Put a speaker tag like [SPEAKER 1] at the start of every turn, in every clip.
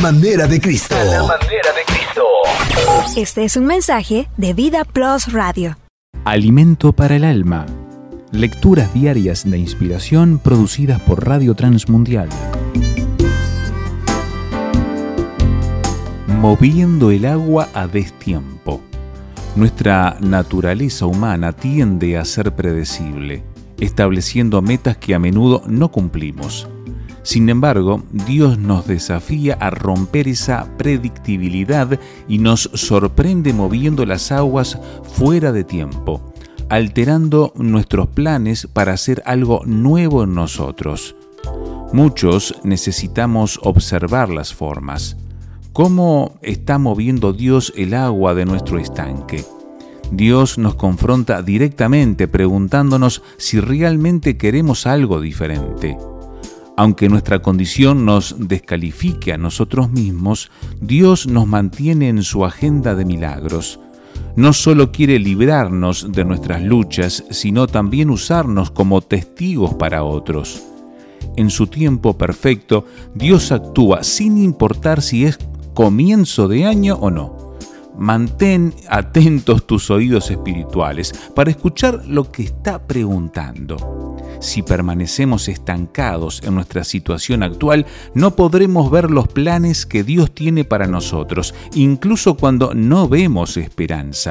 [SPEAKER 1] manera de Cristo.
[SPEAKER 2] A la manera de Cristo.
[SPEAKER 3] Este es un mensaje de Vida Plus Radio.
[SPEAKER 4] Alimento para el alma. Lecturas diarias de inspiración producidas por Radio Transmundial. Moviendo el agua a destiempo. Nuestra naturaleza humana tiende a ser predecible, estableciendo metas que a menudo no cumplimos. Sin embargo, Dios nos desafía a romper esa predictibilidad y nos sorprende moviendo las aguas fuera de tiempo, alterando nuestros planes para hacer algo nuevo en nosotros. Muchos necesitamos observar las formas. ¿Cómo está moviendo Dios el agua de nuestro estanque? Dios nos confronta directamente preguntándonos si realmente queremos algo diferente. Aunque nuestra condición nos descalifique a nosotros mismos, Dios nos mantiene en su agenda de milagros. No solo quiere librarnos de nuestras luchas, sino también usarnos como testigos para otros. En su tiempo perfecto, Dios actúa sin importar si es comienzo de año o no. Mantén atentos tus oídos espirituales para escuchar lo que está preguntando. Si permanecemos estancados en nuestra situación actual, no podremos ver los planes que Dios tiene para nosotros, incluso cuando no vemos esperanza.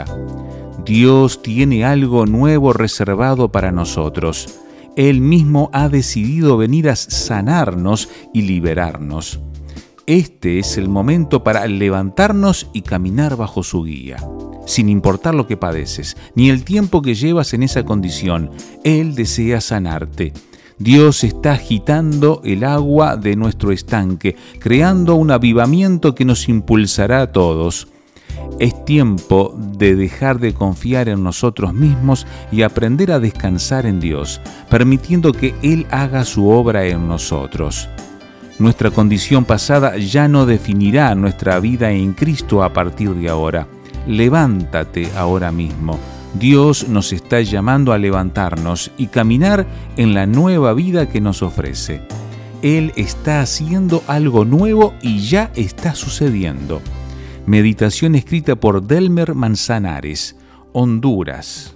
[SPEAKER 4] Dios tiene algo nuevo reservado para nosotros. Él mismo ha decidido venir a sanarnos y liberarnos. Este es el momento para levantarnos y caminar bajo su guía. Sin importar lo que padeces, ni el tiempo que llevas en esa condición, Él desea sanarte. Dios está agitando el agua de nuestro estanque, creando un avivamiento que nos impulsará a todos. Es tiempo de dejar de confiar en nosotros mismos y aprender a descansar en Dios, permitiendo que Él haga su obra en nosotros. Nuestra condición pasada ya no definirá nuestra vida en Cristo a partir de ahora. Levántate ahora mismo. Dios nos está llamando a levantarnos y caminar en la nueva vida que nos ofrece. Él está haciendo algo nuevo y ya está sucediendo. Meditación escrita por Delmer Manzanares, Honduras.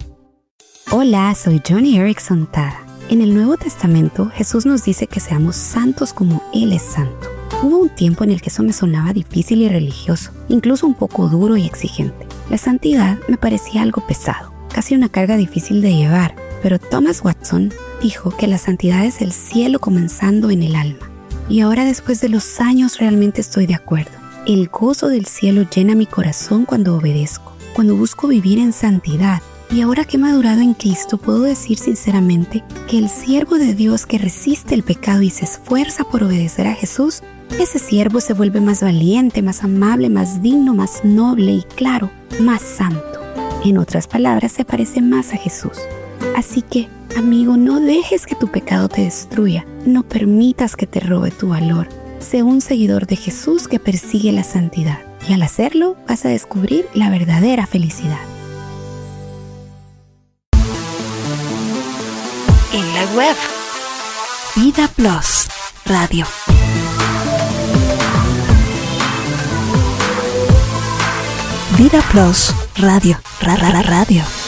[SPEAKER 5] Hola, soy Johnny Erickson Tara. En el Nuevo Testamento, Jesús nos dice que seamos santos como Él es santo. Hubo un tiempo en el que eso me sonaba difícil y religioso, incluso un poco duro y exigente. La santidad me parecía algo pesado, casi una carga difícil de llevar, pero Thomas Watson dijo que la santidad es el cielo comenzando en el alma. Y ahora, después de los años, realmente estoy de acuerdo. El gozo del cielo llena mi corazón cuando obedezco, cuando busco vivir en santidad. Y ahora que he madurado en Cristo, puedo decir sinceramente que el siervo de Dios que resiste el pecado y se esfuerza por obedecer a Jesús, ese siervo se vuelve más valiente, más amable, más digno, más noble y, claro, más santo. En otras palabras, se parece más a Jesús. Así que, amigo, no dejes que tu pecado te destruya. No permitas que te robe tu valor. Sé un seguidor de Jesús que persigue la santidad. Y al hacerlo, vas a descubrir la verdadera felicidad.
[SPEAKER 3] En la web Vida Plus Radio. Vida Plus Radio. Radio.